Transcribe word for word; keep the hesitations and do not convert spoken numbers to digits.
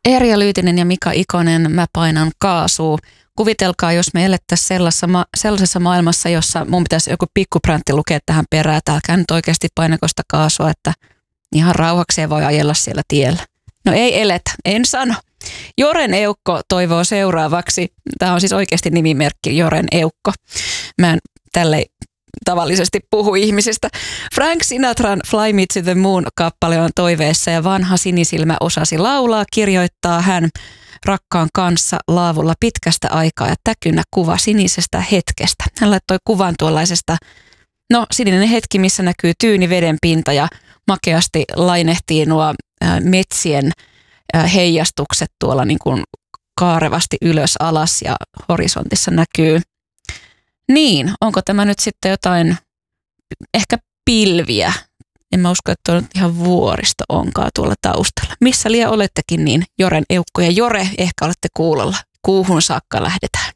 Erja Lyytinen ja Mika Ikonen, Mä painan kaasua. Kuvitelkaa, jos me elettäisiin sellaisessa, ma- sellaisessa maailmassa, jossa mun pitäisi joku pikkupräntti lukea tähän perään, että älkää nyt oikeasti painako sitä kaasua, että ihan rauhakseen voi ajella siellä tiellä. No ei eletä, en sano. Joren Eukko toivoo seuraavaksi, tämä on siis oikeasti nimimerkki Joren Eukko. Mä en tälle tavallisesti puhu ihmisistä. Frank Sinatran Fly Me to the Moon -kappale on toiveessa ja vanha sinisilmä osasi laulaa, kirjoittaa hän rakkaan kanssa laavulla pitkästä aikaa ja täkynä kuva sinisestä hetkestä. Hän laittoi kuvan tuollaisesta, no sininen hetki, missä näkyy tyyni vedenpinta ja makeasti lainehtii nuo ä, metsien ä, heijastukset tuolla niin kuin kaarevasti ylös alas ja horisontissa näkyy. Niin, onko tämä nyt sitten jotain, ehkä pilviä? En mä usko, että on ihan vuoristo onkaan tuolla taustalla. Missä liian olettekin niin, Joren Eukko ja Jore, ehkä olette kuulolla. Kuuhun saakka lähdetään.